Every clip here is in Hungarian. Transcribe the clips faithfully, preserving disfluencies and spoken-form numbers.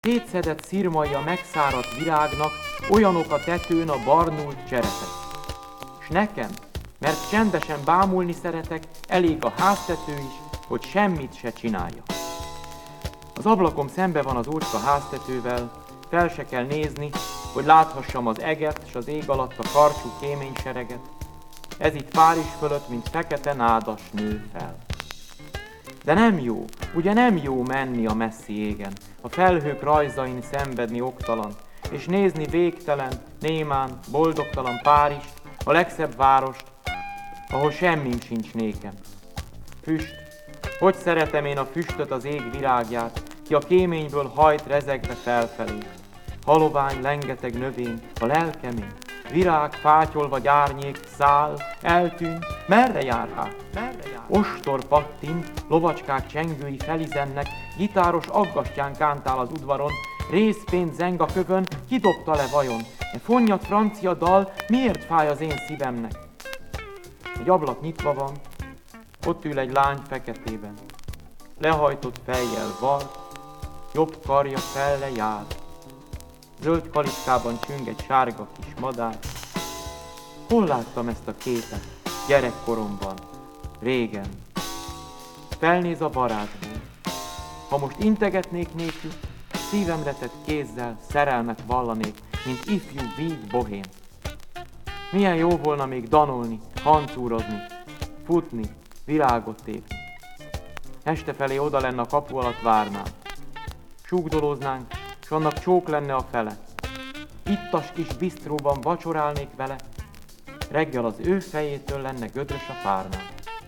Szétszedett szirmai a megszáradt virágnak, olyanok a tetőn a barnult cseretek. S nekem, mert csendesen bámulni szeretek, elég a háztető is, hogy semmit se csinálja. Az ablakom szembe van az ócska háztetővel, fel se kell nézni, hogy láthassam az eget, s az ég alatt a karcsú kéménysereget. Ez itt Párizs fölött, mint fekete nádas nő fel. De nem jó, ugye nem jó menni a messzi égen, a felhők rajzain szenvedni oktalan, és nézni végtelen, némán, boldogtalan Párizst, a legszebb várost, ahol semmim sincs nékem. Füst, hogy szeretem én a füstöt, az ég virágját, ki a kéményből hajt rezegve felfelé. Halovány, lengeteg növény, a lelkemén, virág, fátyol vagy árnyék, száll, eltűnt, merre jár hát? Merre jár? Ostor pattint, lovacskák csengői felizennek, gitáros aggastyán kántál az udvaron, részpénz zeng a kövön, kidobta le vajon? E fonnyat francia dal, miért fáj az én szívemnek? Egy ablak nyitva van, ott ül egy lány feketében, lehajtott fejjel var, jobb karja felle jár. Zöld kalitkában csüng egy sárga kis madár. Hol láttam ezt a képet? Gyerekkoromban, régen. Felnéz a barátból. Ha most integetnék nékük, szívemre tett kézzel szerelmet vallanék, mint ifjú víg bohém. Milyen jó volna még danolni, hancúrozni, futni, virágot tépni. Este felé oda lenne a kapu alatt várnám. Súgdolóznánk, s annak csók lenne a fele. Ittas kis bisztróban vacsorálnék vele, reggel az ő fejétől lenne gödrös a párnám.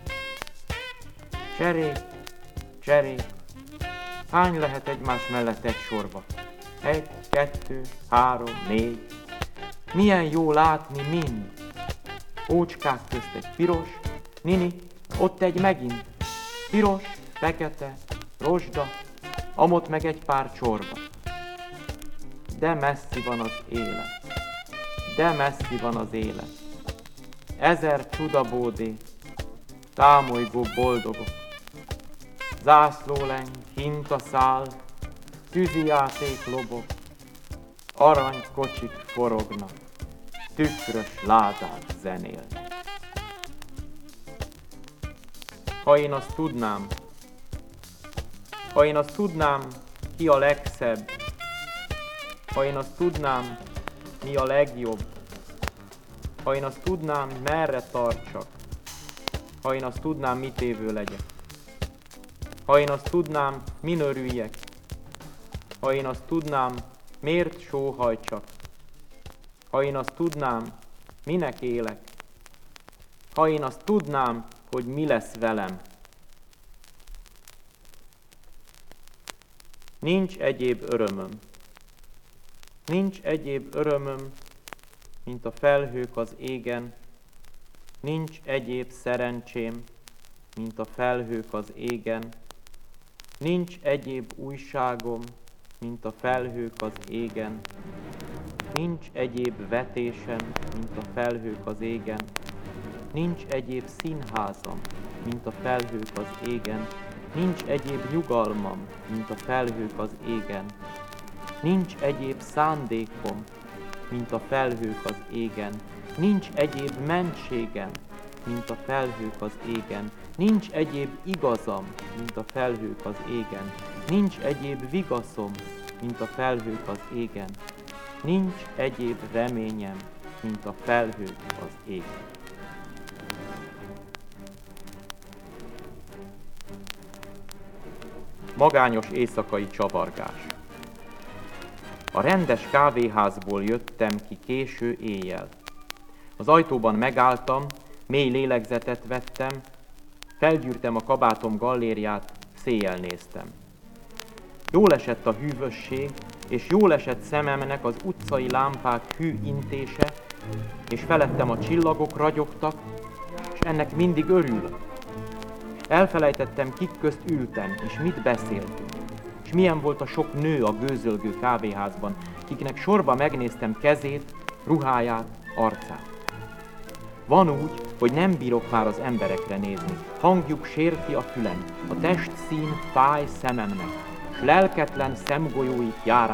Cserék, cserék, hány lehet egymás mellett egy sorba? Egy, kettő, három, négy. Milyen jó látni mind. Ócskák közt egy piros, nini, ott egy megint. Piros, fekete, rozsda, amott meg egy pár csorba. De messzi van az élet, de messzi van az élet. Ezer csudabódé, támolygó boldogok. Zászlóleng, hintaszál, tűzijáték lobog, aranykocsik forognak, tükrös ládák zenélnek. Ha én azt tudnám, ha én azt tudnám, ki a legszebb, ha én azt tudnám, mi a legjobb, ha én azt tudnám, merre tartsak, ha én azt tudnám, mit évő legyek, ha én azt tudnám, min örüljek, ha én azt tudnám, miért sóhajtsak, ha én azt tudnám, minek élek, ha én azt tudnám, hogy mi lesz velem. Nincs egyéb örömöm, nincs egyéb örömöm, mint a felhők az égen, nincs egyéb szerencsém, mint a felhők az égen, nincs egyéb újságom, mint a felhők az égen, nincs egyéb vetésem, mint a felhők az égen, nincs egyéb színházam, mint a felhők az égen, nincs egyéb nyugalmam, mint a felhők az égen, nincs egyéb szándékom, mint a felhők az égen, nincs egyéb mentségem, mint a felhők az égen, nincs egyéb igazam, mint a felhők az égen, nincs egyéb vigaszom, mint a felhők az égen, nincs egyéb reményem, mint a felhők az égen. Magányos éjszakai csavargás. A rendes kávéházból jöttem ki késő éjjel. Az ajtóban megálltam, mély lélegzetet vettem, felgyűrtem a kabátom gallériát, széjjel néztem. Jól esett a hűvösség, és jól esett szememnek az utcai lámpák hű intése, és felettem a csillagok ragyogtak, és ennek mindig örülök. Elfelejtettem, kik közt ültem, és mit beszéltünk, és milyen volt a sok nő a gőzölgő kávéházban, kiknek sorba megnéztem kezét, ruháját, arcát. Van úgy, hogy nem bírok már az emberekre nézni, hangjuk sérti a fülem, a testszín fáj szememnek, s lelketlen szemgolyóit járásra.